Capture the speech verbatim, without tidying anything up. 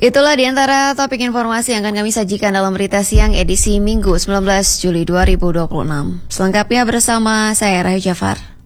Itulah diantara topik informasi yang akan kami sajikan dalam Berita Siang edisi Minggu sembilan belas Juli dua ribu dua puluh enam. Selengkapnya bersama saya Rahayu Jafar.